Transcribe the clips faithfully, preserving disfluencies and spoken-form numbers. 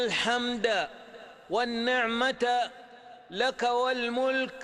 الحمد والنعمة لك والملك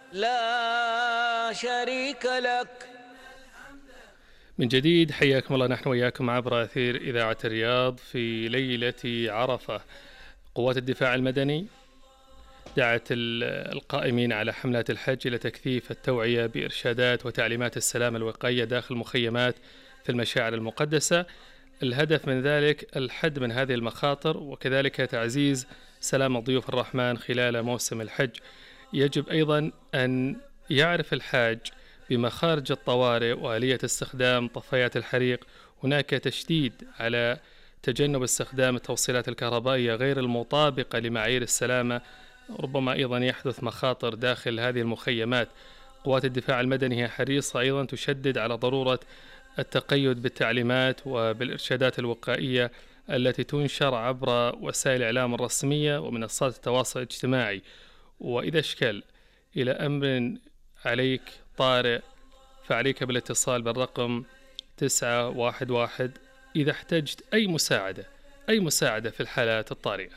لا شريك لك. من جديد حياكم الله، نحن وياكم عبر أثير إذاعة الرياض في ليلة عرفة. قوات الدفاع المدني دعت القائمين على حملات الحج إلى تكثيف التوعية بإرشادات وتعليمات السلامة الوقائية داخل المخيمات في المشاعر المقدسة. الهدف من ذلك الحد من هذه المخاطر وكذلك تعزيز سلامة ضيوف الرحمن خلال موسم الحج. يجب أيضا أن يعرف الحاج بمخارج الطوارئ وآلية استخدام طفايات الحريق. هناك تشديد على تجنب استخدام التوصيلات الكهربائية غير المطابقة لمعايير السلامة، ربما أيضا يحدث مخاطر داخل هذه المخيمات. قوات الدفاع المدني هي حريصة أيضا تشدد على ضرورة التقيد بالتعليمات وبالإرشادات الوقائية التي تنشر عبر وسائل الإعلام الرسمية ومنصات التواصل الاجتماعي. وإذا اشكل إلى أمر عليك طارئ فعليك بالاتصال بالرقم تسعة واحد واحد إذا احتجت أي مساعدة أي مساعدة في الحالات الطارئة.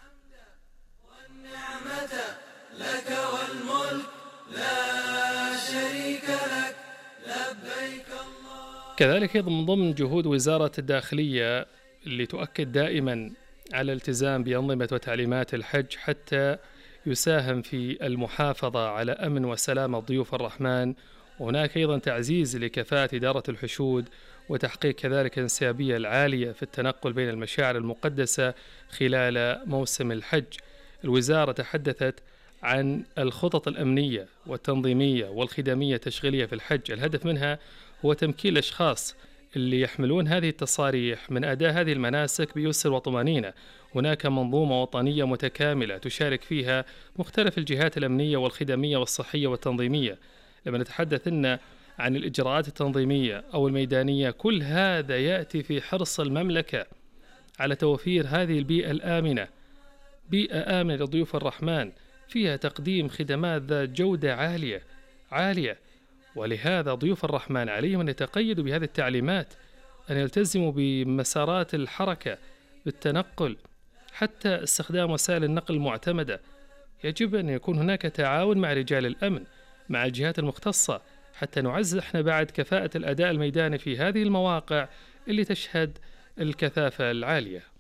والنعمة لك والملك لا شريك لك لبيك الله. كذلك أيضا من ضمن جهود وزارة الداخلية اللي تؤكد دائما على الالتزام بأنظمة وتعليمات الحج حتى يساهم في المحافظة على أمن وسلامة ضيوف الرحمن. وهناك أيضا تعزيز لكفاءة إدارة الحشود وتحقيق كذلك الانسيابية العالية في التنقل بين المشاعر المقدسة خلال موسم الحج. الوزارة تحدثت عن الخطط الأمنية والتنظيمية والخدمية التشغيلية في الحج، الهدف منها هو تمكين الأشخاص اللي يحملون هذه التصاريح من أداء هذه المناسك بيسر وطمأنينة. هناك منظومة وطنية متكاملة تشارك فيها مختلف الجهات الأمنية والخدمية والصحية والتنظيمية. لما نتحدث إن عن الإجراءات التنظيمية أو الميدانية، كل هذا يأتي في حرص المملكة على توفير هذه البيئة الآمنة، بيئة آمنة لضيوف الرحمن فيها تقديم خدمات ذات جودة عالية عالية. ولهذا ضيوف الرحمن عليهم أن يتقيدوا بهذه التعليمات، أن يلتزموا بمسارات الحركة بالتنقل، حتى استخدام وسائل النقل المعتمدة. يجب أن يكون هناك تعاون مع رجال الأمن مع الجهات المختصة حتى نعزز احنا بعد كفاءة الأداء الميداني في هذه المواقع اللي تشهد الكثافة العالية.